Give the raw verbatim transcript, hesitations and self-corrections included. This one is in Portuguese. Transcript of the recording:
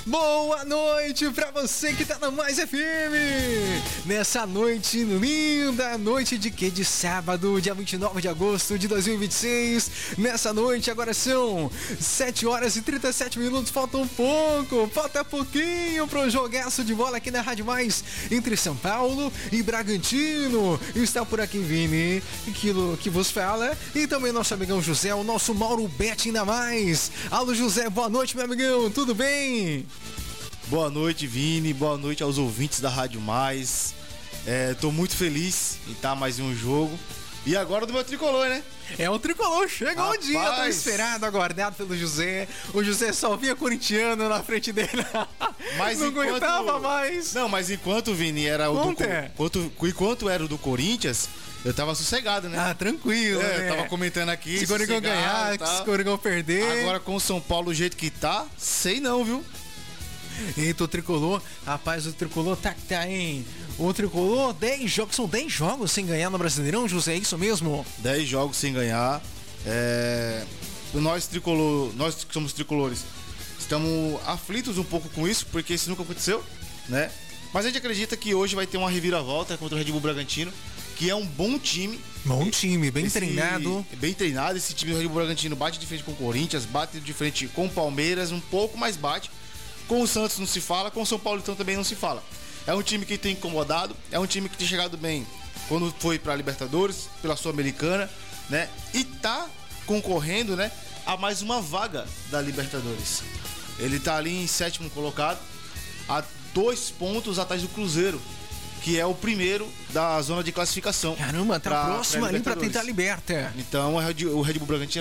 Boa noite pra você que tá na Mais F M. Nessa noite linda, noite de quê? De sábado, dia vinte e nove de agosto de dois mil e vinte e seis. Nessa noite agora são sete horas e trinta e sete minutos, falta um pouco, falta pouquinho pro jogaço de bola aqui na Rádio Mais, entre São Paulo e Bragantino. Está por aqui Vini, que, que vos fala, e também nosso amigão José, o nosso Mauro Bet ainda mais. Alô José, boa noite meu amigão, tudo bem? Boa noite, Vini. Boa noite aos ouvintes da Rádio Mais. É, tô muito feliz em estar mais em um jogo. E agora do meu tricolor, né? É o tricolor, chegou o dia, tão esperado, aguardado pelo José. O José só via corintiano na frente dele. Mas não enquanto... aguentava mais. Não, mas enquanto o Vini era o do... É? enquanto... enquanto era o do Corinthians, eu tava sossegado, né? Ah, tranquilo, é, né? Eu tava comentando aqui. Se o Coringão ganhar, tá? se o Coringão perder. Agora com o São Paulo do jeito que tá, sei não, viu? Eita, o tricolor, rapaz, o tricolor tá que tá, hein? O tricolor, dez jogos, são dez jogos sem ganhar no Brasileirão, José, é isso mesmo? dez jogos sem ganhar. É... Nós tricolor, nós que somos tricolores, estamos aflitos um pouco com isso, porque isso nunca aconteceu, né? Mas a gente acredita que hoje vai ter uma reviravolta contra o Red Bull Bragantino, que é um bom time. Bom time, bem esse, treinado. Bem treinado, esse time do Red Bull Bragantino bate de frente com o Corinthians, bate de frente com o Palmeiras, um pouco mais bate. Com o Santos não se fala, com o São Paulo então também não se fala. É um time que tem incomodado, é um time que tem chegado bem quando foi para a Libertadores, pela Sul-Americana, né? E tá concorrendo, né, a mais uma vaga da Libertadores. Ele tá ali em sétimo colocado, a dois pontos atrás do Cruzeiro, que é o primeiro da zona de classificação. Caramba, tá pra, próximo pra ali pra tentar a Liberta. Então o Red, o Red Bull Bragantino